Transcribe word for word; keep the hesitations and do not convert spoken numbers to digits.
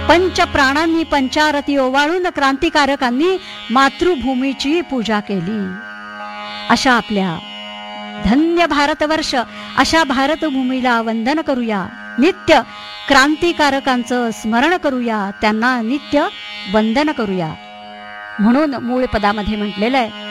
पंच प्राणांनी पंचारती ओवाळून क्रांतिकारकांनी मातृभूमीची पूजा केली. अशा आपल्या धन्य भारतवर्ष, अशा भारतभूमीला वंदन करूया. नित्य क्रांतिकारकांचं स्मरण करूया, त्यांना नित्य वंदन करूया. म्हणून मूळ पदामध्ये म्हटलेलं आहे,